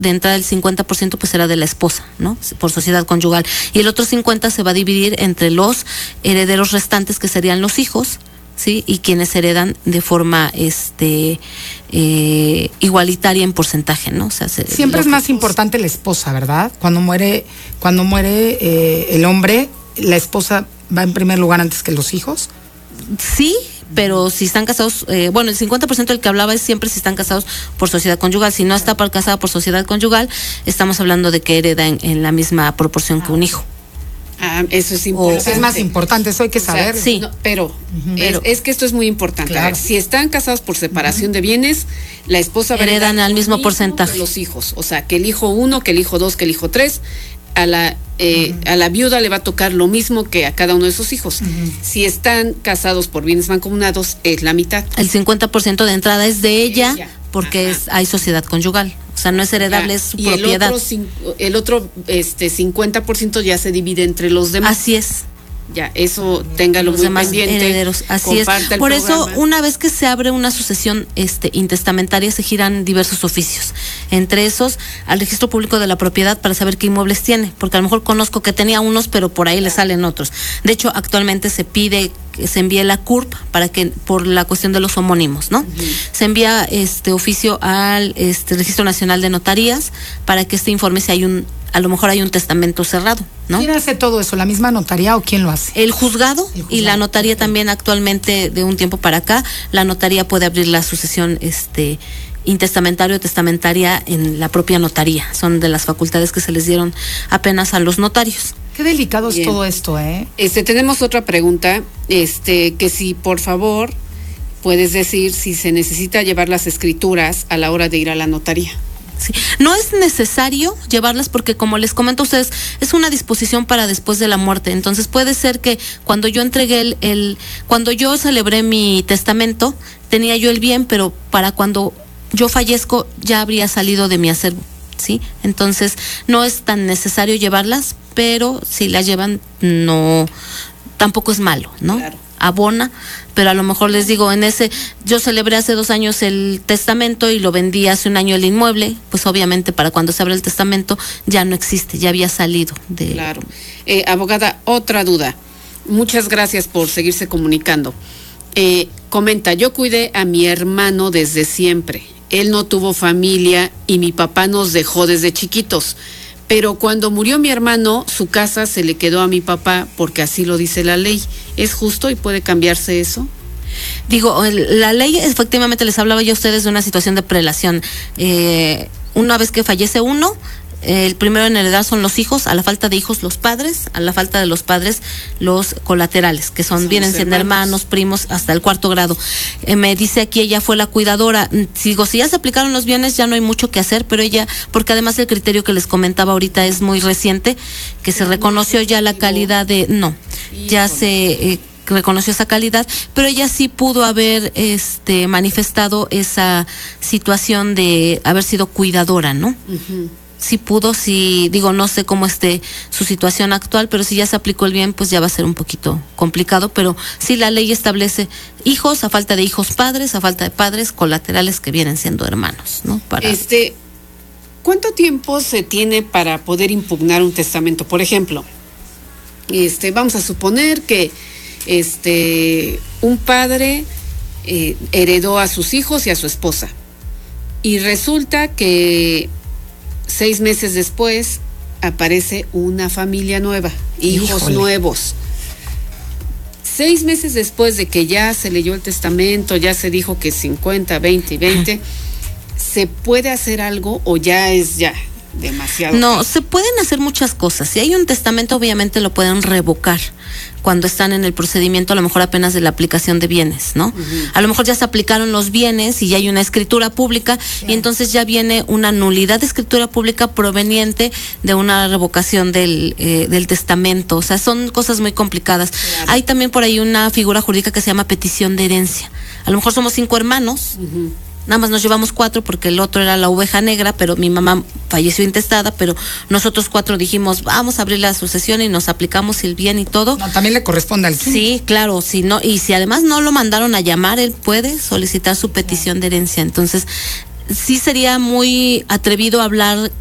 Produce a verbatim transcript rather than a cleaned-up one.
de entrada el cincuenta por ciento pues será de la esposa, ¿no? Por sociedad conyugal. Y el otro cincuenta se va a dividir entre los herederos restantes, que serían los hijos, ¿sí? Y quienes heredan de forma este eh, igualitaria en porcentaje, ¿no? O sea, se, siempre es más importante la esposa, ¿verdad? Cuando muere, cuando muere eh, el hombre, la esposa va en primer lugar antes que los hijos. Sí, pero si están casados, eh, bueno, el cincuenta por ciento del que hablaba es siempre si están casados por sociedad conyugal. Si no está por casada por sociedad conyugal, estamos hablando de que hereda en, en la misma proporción ah, que un hijo. Ah, eso es importante. O, es más importante, eso hay que saber. O sea, sí. No, pero, uh-huh. es, pero es que esto es muy importante. Claro. A ver, si están casados por separación uh-huh. de bienes, la esposa va a heredan al mismo porcentaje. Los hijos, o sea, que el hijo uno, que el hijo dos, que el hijo tres, a la eh, uh-huh. a la viuda le va a tocar lo mismo que a cada uno de sus hijos. Uh-huh. Si están casados por bienes mancomunados, es la mitad. El cincuenta por ciento de entrada es de ella, ella. porque es, hay sociedad conyugal. O sea, no es heredable, ya, es su y propiedad. El otro, el otro este, cincuenta por ciento ya se divide entre los demás. Así es. Ya, eso téngalo los muy demás pendiente. Herederos, así es. Por eso, una vez que se abre una sucesión este, intestamentaria, se giran diversos oficios. Entre esos, al registro público de la propiedad para saber qué inmuebles tiene. Porque a lo mejor conozco que tenía unos, pero por ahí le salen otros. De hecho, actualmente se pide que se envíe la C U R P para que, por la cuestión de los homónimos, ¿no? Uh-huh. Se envía este oficio al este Registro Nacional de Notarías para que este informe si hay un a lo mejor hay un testamento cerrado, ¿no? ¿Quién hace todo eso? ¿La misma notaría o quién lo hace? El juzgado, el juzgado. Y la notaría también actualmente, de un tiempo para acá, la notaría puede abrir la sucesión este intestamentaria o testamentaria en la propia notaría. Son de las facultades que se les dieron apenas a los notarios. Qué delicado Bien. es todo esto, ¿eh? Este, tenemos otra pregunta, este, que si por favor puedes decir si se necesita llevar las escrituras a la hora de ir a la notaría. Sí. No es necesario llevarlas porque, como les comento a ustedes, es una disposición para después de la muerte. Entonces puede ser que cuando yo entregué el, el cuando yo celebré mi testamento, tenía yo el bien, pero para cuando yo fallezco ya habría salido de mi acervo, ¿sí? Entonces no es tan necesario llevarlas, pero si las llevan, no, tampoco es malo, ¿no? Claro. Abona, pero a lo mejor les digo, en ese, yo celebré hace dos años el testamento y lo vendí hace un año el inmueble, pues obviamente para cuando se abre el testamento ya no existe, ya había salido de... Claro. Eh, abogada, otra duda. Muchas gracias por seguirse comunicando. Eh, comenta, yo cuidé a mi hermano desde siempre. Él no tuvo familia y mi papá nos dejó desde chiquitos. Pero cuando murió mi hermano, su casa se le quedó a mi papá porque así lo dice la ley. ¿Es justo y puede cambiarse eso? Digo, la ley, efectivamente, les hablaba yo a ustedes de una situación de prelación. Eh, una vez que fallece uno, el primero en heredar son los hijos, a la falta de hijos los padres, a la falta de los padres los colaterales, que son, son vienen siendo hermanos. hermanos, primos, hasta el cuarto grado. Eh, me dice aquí, ella fue la cuidadora. Digo, si ya se aplicaron los bienes, ya no hay mucho que hacer, pero ella, porque además el criterio que les comentaba ahorita es muy reciente, que se reconoció ya la calidad de, no, ya se eh, reconoció esa calidad, pero ella sí pudo haber este manifestado esa situación de haber sido cuidadora, ¿no? Uh-huh. Sí pudo, sí, digo, no sé cómo esté su situación actual, pero si ya se aplicó el bien, pues ya va a ser un poquito complicado, pero sí la ley establece hijos, a falta de hijos padres, a falta de padres colaterales que vienen siendo hermanos, ¿no? Para... Este, ¿cuánto tiempo se tiene para poder impugnar un testamento? Por ejemplo, este, vamos a suponer que este, un padre eh, heredó a sus hijos y a su esposa, y resulta que seis meses después aparece una familia nueva, hijos Híjole. nuevos. Seis meses después de que ya se leyó el testamento, ya se dijo que cincuenta, veinte y veinte, ¿se puede hacer algo o ya es ya demasiado? No, caro? Se pueden hacer muchas cosas. Si hay un testamento, obviamente lo pueden revocar cuando están en el procedimiento, a lo mejor apenas de la aplicación de bienes, ¿no? Uh-huh. A lo mejor ya se aplicaron los bienes y ya hay una escritura pública, sí. Y entonces ya viene una nulidad de escritura pública proveniente de una revocación del, eh, del testamento. O sea, son cosas muy complicadas. Claro. Hay también por ahí una figura jurídica que se llama petición de herencia. A lo mejor somos cinco hermanos, uh-huh. Nada más nos llevamos cuatro porque el otro era la oveja negra, pero mi mamá falleció intestada, pero nosotros cuatro dijimos, vamos a abrir la sucesión y nos aplicamos el bien y todo. No, también le corresponde al quinto. Sí, claro, si no, y si además no lo mandaron a llamar, él puede solicitar su petición de herencia. Entonces, sí sería muy atrevido hablar